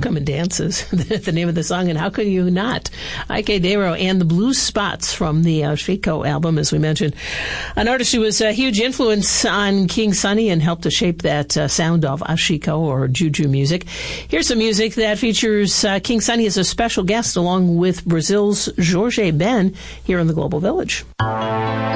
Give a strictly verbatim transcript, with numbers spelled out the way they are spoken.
Come and Dance is the name of the song, and how could you not? Ike Dero and the Blue Spots from the Ashiko album, as we mentioned. An artist who was a huge influence on King Sunny and helped to shape that uh, sound of Ashiko or Juju music. Here's some music that features uh, King Sunny as a special guest along with Brazil's Jorge Ben here in the Global Village.